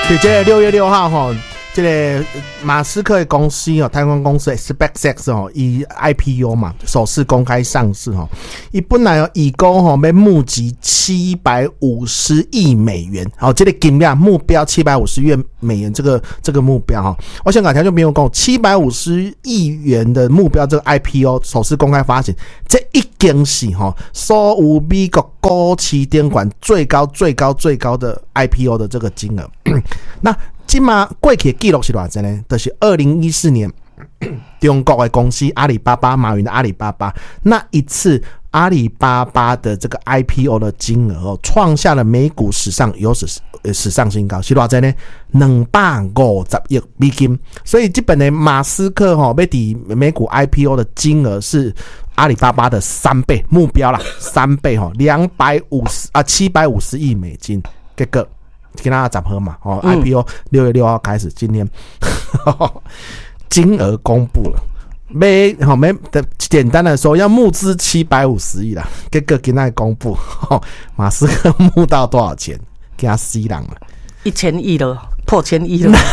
对，这个6月6号哈，这个马斯克的公司哦，太空公司 SpaceX 哦，以 IPO 嘛，首次公开上市哈。伊本来哦，以公哈要募集750亿美元，好，这个金额目标750亿美元，这个目标哈，我想讲条就没有讲750亿元的目标，这个 IPO 首次公开发行，这已经是哈所有美国股市监管最高的 IPO 的这个金额。那今嘛过去的记录是多少呢？就是2014年中国的公司阿里巴巴，马云的阿里巴巴，那一次阿里巴巴的这个 IPO 的金额哦，创下了美股史上新高，是多少呢？250亿美金。所以基本的马斯克哈要抵美股 IPO 的金额是阿里巴巴的3倍，目标啦3倍哈，750亿美金，这个。跟大家集合嘛，IPO 6月6号开始，今天金额公布了，简单的说要募资750亿啦，结果今天公布，马斯克募到多少钱？给他死人了 ，1000亿了，破1000亿了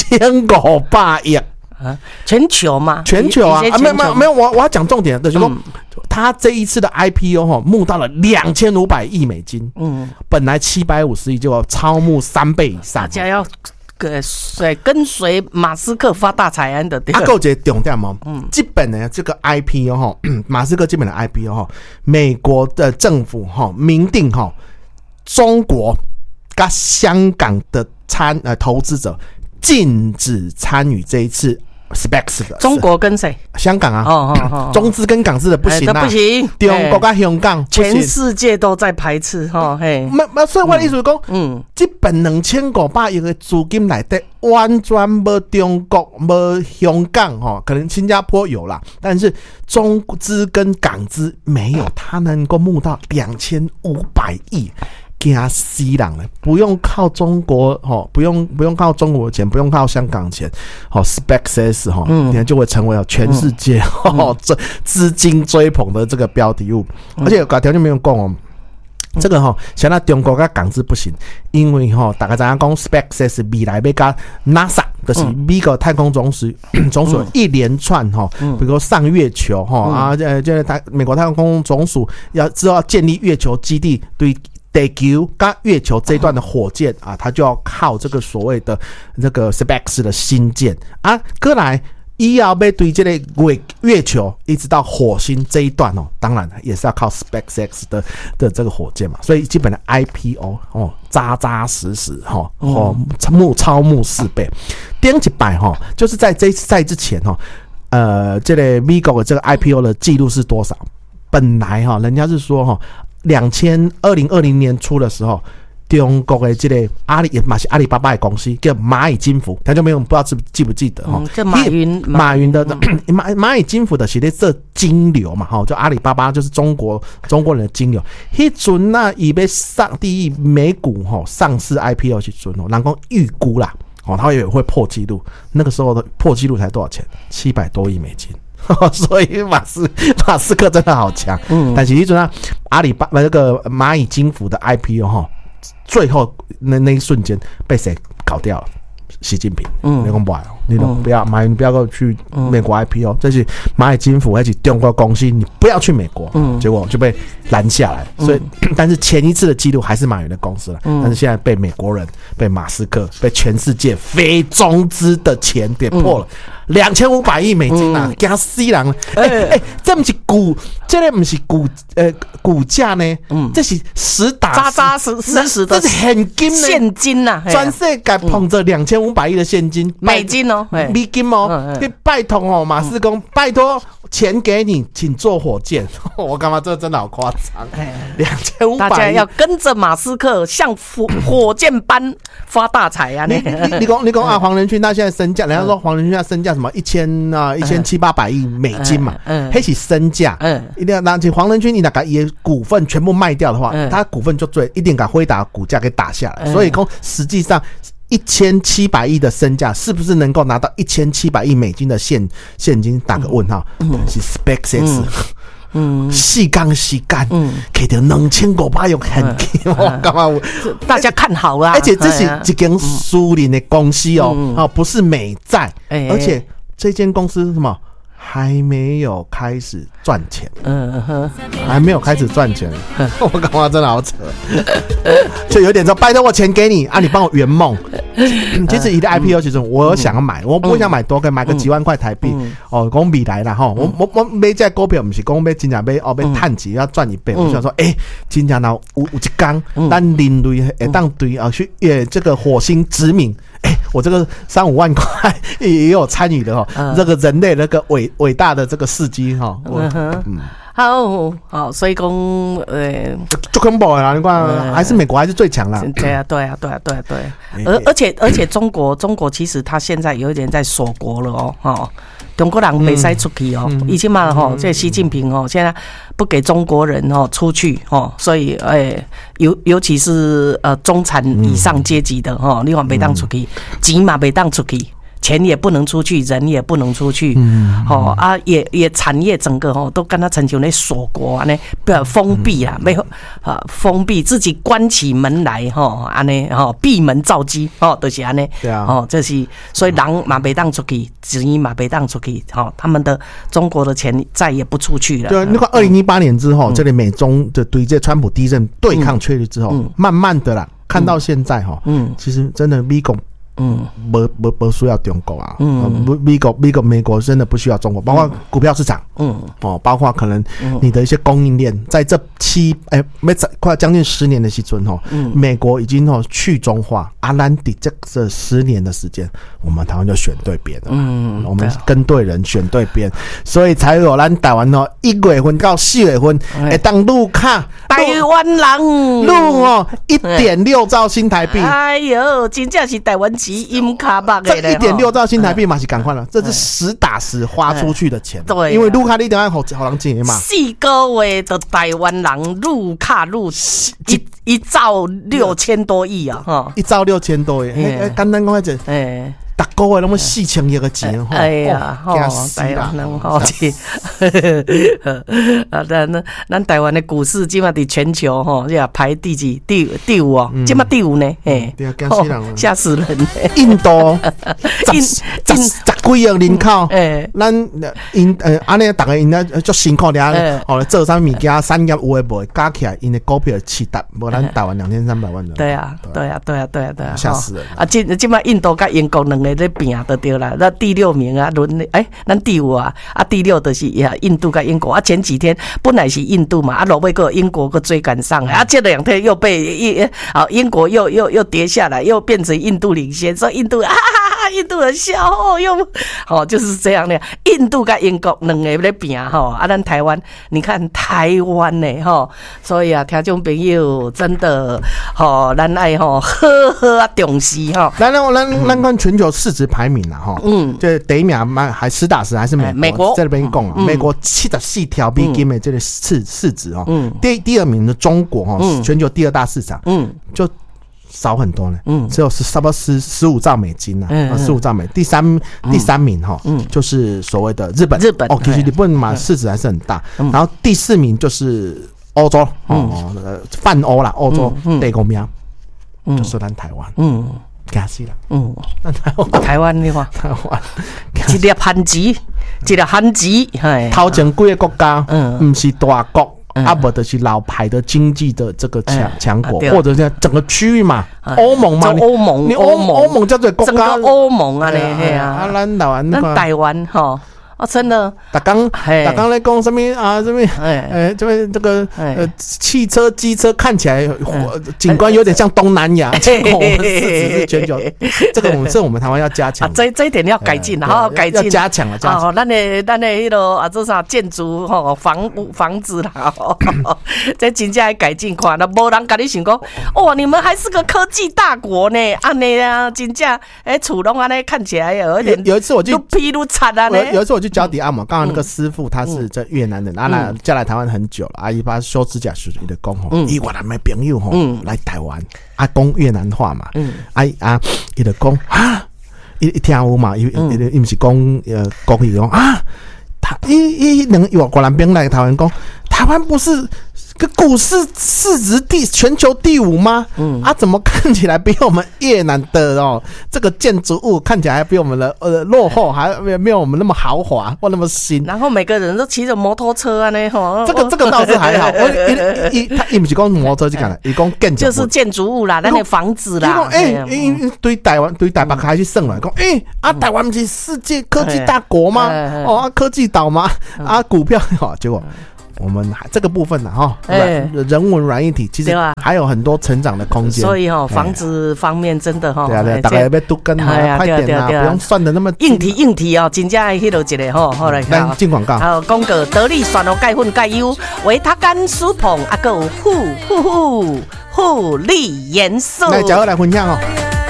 ，2500亿。 全球嘛， 全球啊，没有，我要讲重点，就是说，他这一次的 IPO 募到了2500亿美金，本来750亿就要超募3倍以上， 大家要跟随马斯克发大财安的。 还有一个重点哦，基本的这个 IPO 马斯克基本的 IPO 美国的政府明定中国跟香港的投资者禁止参与这一次。SpaceX 的中国跟谁？ 香港啊，中资跟港资的不行啊， 不行。 中国跟香港， 全世界都在排斥哈。 所以我的意思是讲，这本2500亿的资金内底，完全没中国、没香港哈，可能新加坡有啦，但是中资跟港资没有，它能够募到2500亿。惊死人了，不用靠中国不用靠中国的钱，不用靠香港的钱，SpaceX 你看就会成为全世界资金追捧的这个标的物，而且条件没有讲哦。这个像那中国跟港资不行，因为大家知道讲 SpaceX 未来要跟 NASA 就是美国太空总署一连串比如说上月球美国太空总署之后要建立月球基地，对地球跟月球这一段的火箭啊，它就要靠这个所谓的这个 SpaceX 的新建啊，过来以后要对这个月球一直到火星这一段当然也是要靠 SpaceX 的这个火箭嘛，所以基本的 IPO扎实超募4倍，顶一摆就是在这一次赛之前这个美国的这个 IPO 的记录是多少？本来人家是说2020年初的时候，中国的这个阿里巴巴的公司叫蚂蚁金服，他就没有不知道记不记得这马云的蚂蚁金服的是在做金流嘛就阿里巴巴就是中国人的金流，那时候他要上第一美股上市 IPO 的时候，人家预估啦他也会破纪录，那个时候的破纪录才多少钱？700多亿美金。所以马斯克真的好强，但是你知道阿里巴巴那个蚂蚁金服的 IPO 最后那一瞬间被谁搞掉了？习近平，你讲不来你不要马云不要去美国 IPO，这是蚂蚁金服还是中国公司，你不要去美国，结果就被拦下来。所以，但是前一次的记录还是马云的公司了，但是现在被美国人、被马斯克、被全世界非中资的钱给破了。2500亿美金啊，给他死人了！这不是这不是股价呢？这是实打扎实的， 这是现金呢， 现金呐！ 全世界捧着2500亿的现金， 美金美金拜托马斯克，拜托钱给你，请坐火箭。我干嘛？这真的好夸张！2500亿， 大家要跟着马斯克像火箭般发大财啊！ 你讲啊，黄仁勋他现在身价，人家说黄仁勋他身价什么1700-800亿美金嘛，那是身价，一定要拿起黄仁勋，你那个也股份全部卖掉的话，他股份就一定把辉达股价给打下来，所以讲实际上1700亿的身价是不是能够拿到1700亿美金的现金？打个问号，是 SpaceX。 4天时间，摕到2500亿现金，我干嘛？ 大家看好了， 而且这是一间私人的公司哦，不是美债，而且这间公司是什么？还没有开始赚钱，还没有开始赚钱，我感觉真的好扯，就有点说拜托我钱给你啊，你帮我圆梦。其实一个 IPO， 其实我有想要买，我不想买多，可以买个几万块台币。哦，讲未来啦吼，我买这股票不是讲买真正买探钱要赚1倍，我想说，真正有一天，咱人类会当对去这个火星殖民。我这个3-5万块也有参与的这个人类那个伟大的这个事迹好，所以讲就恐怖啦！你看，还是美国还是最强啦。 对啊。而且中国其实他现在有一点在锁国了中国人没使出去以前嘛这习近平现在不给中国人出去所以尤其是中产以上阶级的你看没当出去，钱嘛没当出去。钱也不能出去，人也不能出去，也产业整个都跟他成就那锁国啊，那封闭啦，没有封闭自己关起门来安尼闭门造机就是安尼， 对啊， 这是所以人嘛没当出去，钱嘛没当出去他们的中国的钱再也不出去了。 对，你看2018年之后，这里美中的对这川普第一任对抗确立之后，慢慢的啦，看到现在其实真的美国。不需要中国啊，美国真的不需要中国，包括股票市场，包括可能你的一些供应链，在这快将近10年的时阵美国已经去中化，咱伫这10年的时间，我们台湾就选对边了，我们跟对人选对边，所以才有咱台湾1月份到4月份会当入卡， 台湾人入1.6兆新台币， 哎呦，真正是台湾钱阴卡巴的嘞 ，1.6兆新台币嘛是赶快了，这是实打实花出去的钱，对，因为入卡你等下好人钱嘛 ，4个月的台湾人入卡入1兆6000多亿啊，1 兆6000多亿，简单讲一下，大个月那么4000亿的钱， 哎呀，台湾人咱台湾的股市今嘛在全球排第几？第5今嘛第5呢，吓死人！ 印度10几亿人口，咱安尼大家因那足辛苦俩，做啥物件产业有诶无？加起来因的股票7达，无咱台湾2300万人。 对啊， 吓死人！ 今嘛印度跟英国两个在拼就对了，那第6名啊，咱第5啊，第6就是印度跟英国啊。前几天本来是印度嘛，落尾个英国个追赶上来，这2天又被英国又跌下来，又变成印度领先，所以印度印度人笑就是这样的。印度跟英国两个在拼咱台湾，你看台湾呢所以听众朋友真的咱爱好重视咱看全球市值排名啦这第一名还实打实还是美国在那边讲美国74条美金的这个市值第二名的中国全球第2大市场就少很多呢，只有差不多15兆美金15兆美。第三名就是所谓的日本其实日本嘛市值还是很大。然后第4名就是欧洲泛欧啦，欧洲第5名就是咱台湾。惊死啦！ 台湾你看，一粒番薯， 头前几个国家，不是大国。不就是老牌的经济的这个强国，或者是整个区域嘛，欧盟嘛，你欧盟叫做国家， 整个欧盟啊嘞， 咱台湾真的， 大刚在讲什么这个汽车、机车看起来景观有点像东南亚，我们市值是全球，这个我们台湾要加强， 这一点要改进，好好改进， 要加强了。 咱的迄个做啥建筑房子啦，这真正要改进看，那无人跟你想讲，你们还是个科技大国呢，安尼啊，真正厝拢安尼看起来有一次我就愈批愈惨啊呢， 有一次我去脚底按摩，刚刚那个师傅他是在越南人，嫁来台湾很久了，阿姨把修指甲时伊就讲伊越南的朋友来台湾，讲越南话嘛，伊就讲伊听有嘛，伊不是讲国语讲外人兵来台湾讲，台湾不是个股市市值全球第5吗？怎么看起来比我们越南的这个建筑物看起来还比我们的落后，还没有我们那么豪华或那么新。 然后每个人都骑着摩托车啊呢， 这个倒是还好。他不是讲摩托车去看了，他讲建筑物， 就是建筑物啦，那个房子啦。 对台北开始算了，讲台湾不是世界科技大国吗？科技岛吗？股票结果。我们这个部分呢，人文软硬体其实还有很多成长的空间。 所以房子方面真的对啊，大家要多跟快点啊，不用算的那么硬体真正爱迄落一个好来看。 进广告。 好，讲个得力选哦，钙粉钙优，维他甘舒捧，还有护理颜色。 来，加入来分享哦。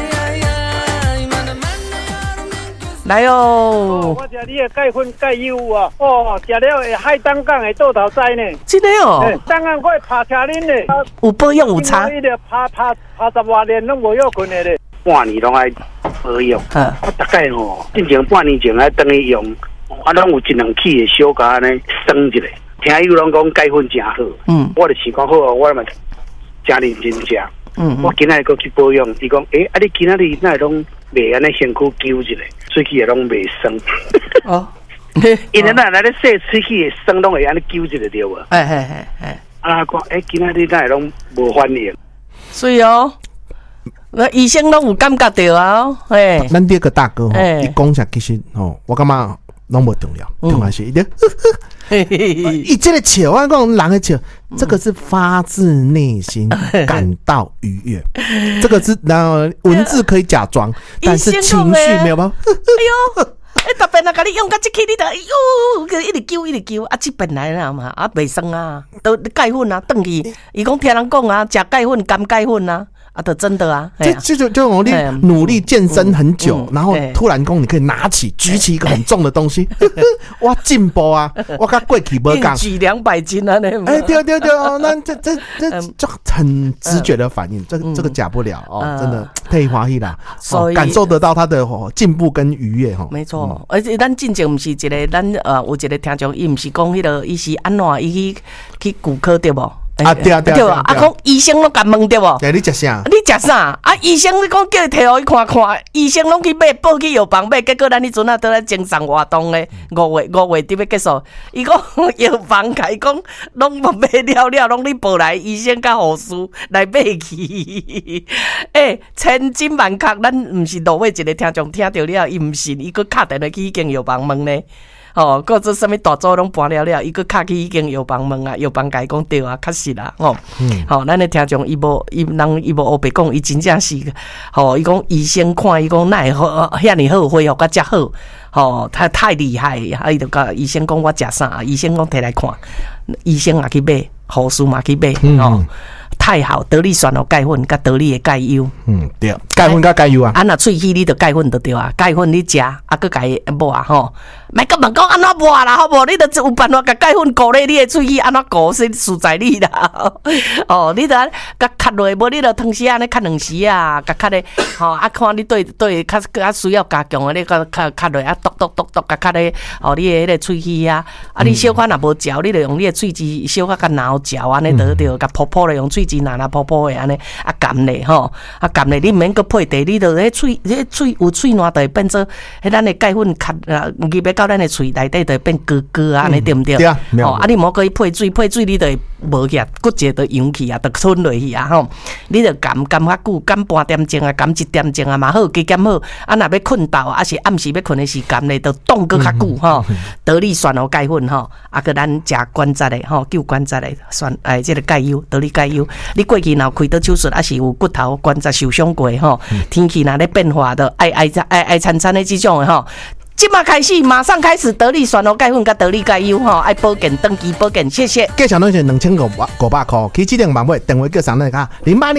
来哦！ 我吃你的钙粉钙优啊！吃了会海胆港的倒头栽呢。 真的哦！ 胆港我会爬车恁呢。 有保养有差。 你的爬10多年拢无有困的咧。半年拢爱保养。我大概进前半年前爱等于用，拢有1、2起的小加安尼酸一下。听伊拢讲钙粉真好。我就想讲好，我嘛真认真吃。我今仔个去保养，伊讲你今仔日那拢袂安尼身躯揪一下，喙齿也拢袂酸。因为咱来咧洗喙齿的酸拢会安尼揪一下对无？讲今仔日那拢无反应。 所以那医生拢有感觉到啊。 咱这个大哥伊讲下其实我感觉拢无重要，重要是伊的。伊这个笑，我讲人的笑，这个是发自内心感到愉悦，这个是文字可以假装，但是情绪没有办法。 哎呦，特别那甲你用到这起，你就一直揪这本来啦嘛，袂酸啊，都钙粉啊，转去，伊讲听人讲啊，食钙粉甘钙粉啊。就真的啊， 就我你努力健身很久，然后突然你可以举起一个很重的东西，哇进步啊！我跟过去不讲， 举200斤啊！对， 那这就很直觉的反应，这个假不了真的太欢喜啦，感受得到他的进步跟愉悦没错，而且咱进前不是一个咱有一个听众，伊不是讲迄个伊是安怎伊去骨科对不？ 对啊， 讲医生拢甲问对无？ 你食啥？ 医生你讲叫伊摕互伊看，医生拢去买报去药房买，结果咱迄阵倒来精神活动咧，5月底要结束。伊讲药房甲伊讲拢无买了，拢你报来医生甲护士来买去。千金万确，咱毋是路尾一个听众听到了，伊毋信，伊佫敲电话去迄间药房问咧。个做什么大组拢搬了，伊佫敲去已经药房问啊，药房甲伊讲对啊，确实啦，咱的听众伊无黑白讲，伊真正是，伊讲医生看，伊讲哪会好，遐尼好恢复甲遮好，他太厉害，伊就甲医生讲我食啥，医生讲摕来看，医生也去买，护士嘛去买，太好，得力选钙粉甲得力的钙优， 对，钙粉甲钙优啊， 若喙齿你就钙粉就对啊，钙粉你食，佫甲伊抹莫甲问讲安怎抹啦，好无？你就有办法甲钙粉鼓励你的喙齿安怎鼓，是事在你啦。你就甲卡落，无你就汤匙安尼卡2时啊，甲卡咧，看你对较需要加强的，你甲卡落剁甲卡咧，你的迄个喙齿啊，你小可若无嚼，你就用你的喙齿小可甲挠嚼安尼得，甲泡咧用喙齿拿泡的安尼，含咧含咧，你毋免阁配茶，你就迄喙有喙烂，就会变做迄咱的钙粉卡入要到咱的喙内底，就会变哥啊，安尼对毋对？ 对啊， 你莫可以配水，你就会无起，骨节就扬起啊，就吞落去啊，你就含较久，含半点钟啊，含1点钟啊嘛好，加减好。若要困到啊，是暗时要困的时间咧，就冻搁较久得力选钙粉个咱食关节的救关节的这个钙优，得力钙优。你过去若开刀手术，还是有骨头关节受伤过天气若咧变化的爱惨的这种的即马开始，马上开始得力选钙粉甲得力钙优爱保健，登记保健，谢谢。 价钱拢是2500块，起7万买，电话叫上那个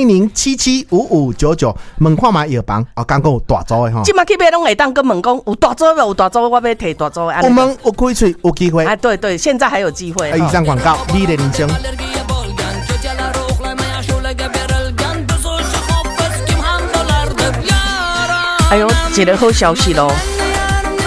0800775599，问看嘛药房刚讲有大组的即马去买拢会当，跟问讲有大组无？有大组，我要摕大组的。 有问有开喙有机会。 对，现在还有机会。 以上广告，美丽人生。一个好消息咯！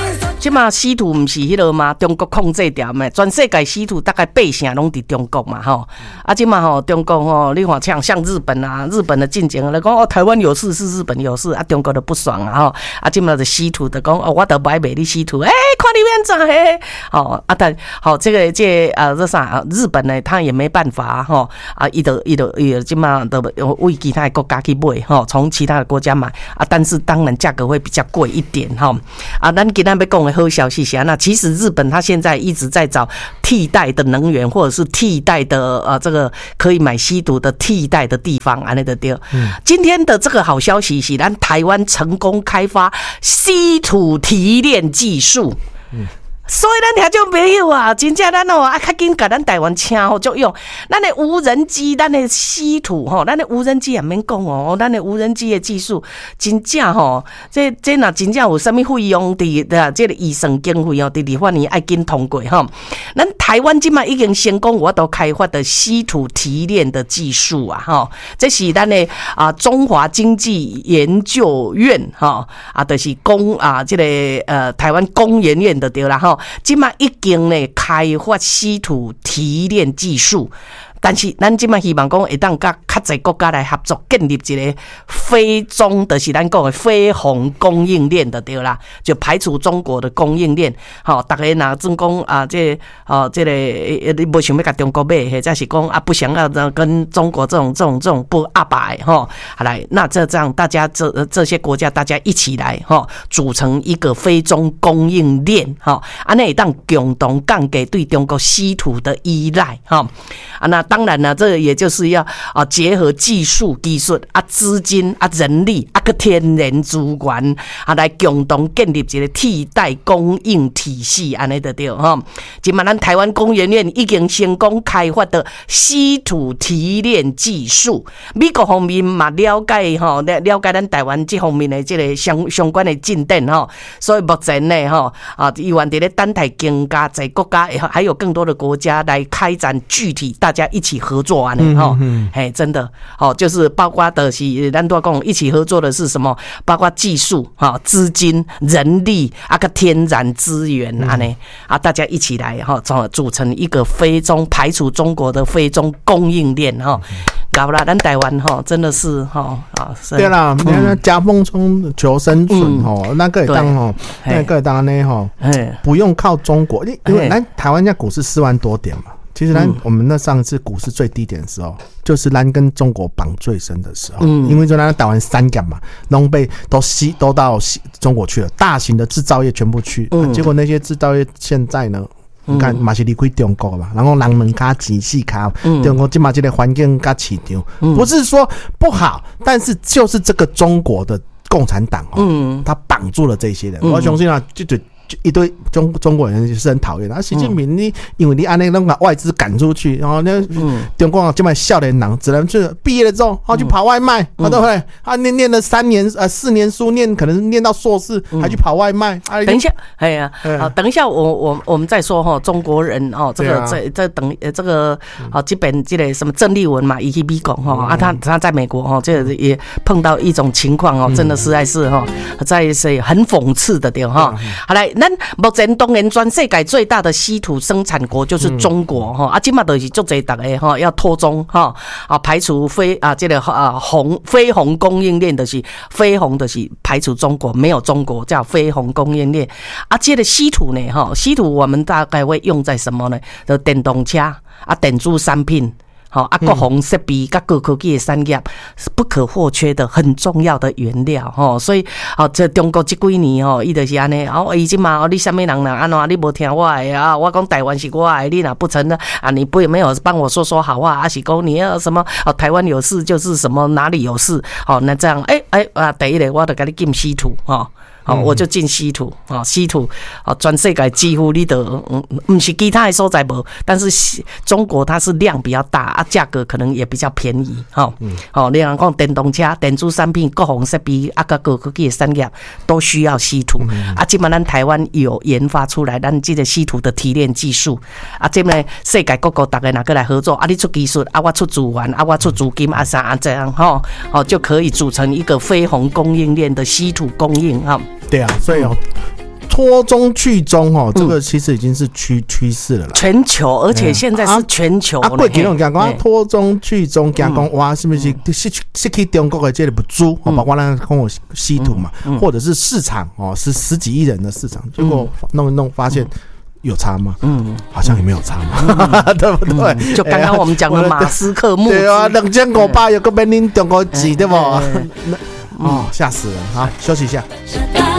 即嘛稀土毋是迄落嘛，中国控制掉嘛，全世界稀土大概8成拢伫中国嘛吼。啊，即嘛吼中国吼，你看像日本啊，日本的进前来讲哦，台湾有事是日本有事啊，中国的不爽啊吼。啊，即嘛就稀土的讲哦，我都不爱卖你稀土，看你面怎嘿？哦啊，但好这啥日本呢，他也没办法吼啊，伊即嘛都为其他的国家去买吼，从其他的国家买啊，但是当然价格会比较贵一点哈。啊，咱今天要讲的好消息是那其实日本它现在一直在找替代的能源，或者是替代的这个可以买稀土的替代的地方，安尼的对。今天的这个好消息是，咱台湾成功开发稀土提炼技术。所以咱听众朋友啊，真正咱较紧甲咱台湾请足用，咱的无人机，咱的稀土咱的无人机也免讲咱的无人机的技术真正这若真正有啥物费用伫这个预算经费伫立法院爱紧通过咱台湾今嘛已经成功我都开发的稀土提炼的技术啊这是咱的中华经济研究院就是这个台湾工研院的对啦现在已经呢开发稀土提炼技术，但是咱现在希望讲会当甲较侪国家来合作，建立一个非中，就是咱讲的非红供应链的对啦，就排除中国的供应链。大家若真讲这个你不想要甲中国买，或者是讲不想要跟中国这种不阿白好来，那这样大家这些国家大家一起来组成一个非中供应链安尼会当共同降低对中国稀土的依赖那当然了，这也就是要结合技术、资金人力个天然资源来共同建立一个替代供应体系，安尼就对今嘛咱台湾工研院已经成功开发的稀土提炼技术，美国方面嘛了解咱台湾这方面的这个相关的进展所以目前呢依然在等待更加在国家还有更多的国家来开展具体大家一起合作安尼真的就是包括的是咱都讲一起合作的是什么？包括技术资金、人力个天然资源安尼大家一起来组成一个非中排除中国的非中供应链搞啦，咱台湾真的是对啦，夹缝中求生存那个也当那个当呢不用靠中国，因为咱台湾现在股市4万多点嘛。其实我们那上次股市最低点的时候，就是咱跟中国绑最深的时候，因为就咱台湾3港嘛，拢被都到中国去了，大型的制造业全部去，结果那些制造业现在呢，你看嘛是离开中国嘛，然后人们卡钱死卡，中国今嘛这个环境卡市场，不是说不好，但是就是这个中国的共产党他绑住了这些人，我相信就一堆中国人是很讨厌的。习近平你因为你按那个把外资赶出去，然后那中国这么少年人只能去毕业了之后，去跑外卖，对不对？念了4年书，可能念到硕士，还去跑外卖。 等一下，等一下，我们再说中国人这个等这个这本这个什么郑丽文嘛，以及美国他在美国这个也碰到一种情况真的实在是在是很讽刺的对好来。咱目前当然全世界最大的稀土生产国就是中国现在就是足侪大家要脱中排除这个非红供应链，就是非红就是排除中国，没有中国叫非红供应链这个稀土呢稀土我们大概会用在什么呢？就电动车电子产品国防设备跟高科技的产业是不可或缺的很重要的原料所以这中国这几年伊就是安尼伊即嘛你什么人安怎你无听我的我讲台湾是我的，你若不承认你没有帮我说好话是讲你要什么台湾有事就是什么哪里有事那这样第一个我就给你进稀土我就进稀土稀土全世界几乎你都不是其他的所在无，但是中国它是量比较大价格可能也比较便宜你人讲电动车、电子产品、国防设备跟高科技的产业都需要稀土现在咱台湾有研发出来咱这个稀土的提炼技术现在世界各国大家哪个来合作你出技术我出资源我出资金啥这样就可以组成一个非红供应链的稀土供应对啊，所以脱中去中哦，这个其实已经是趋势了啦。 全球，而且现在是全球。 过几年讲脱中去中，讲讲哇，是不是失去中国的这个不足？包括咱讲我稀土嘛，或者是市场哦，是10几亿人的市场，结果弄一弄发现。有差吗？好像也没有差嘛，对不对？ 就刚刚我们讲的马斯克募资， 对啊，2500有个别人中国钱对不？哦，吓死人！好，休息一下。